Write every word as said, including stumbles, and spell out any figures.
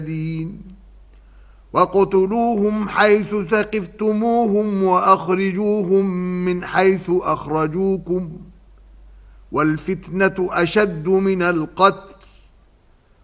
دين وَاقْتُلُوهُمْ حَيْثُ ثَقِفْتُمُوهُمْ وَأَخْرِجُوهُمْ مِنْ حَيْثُ أَخْرَجُوكُمْ وَالْفِتْنَةُ أَشَدُّ مِنَ الْقَتْلِ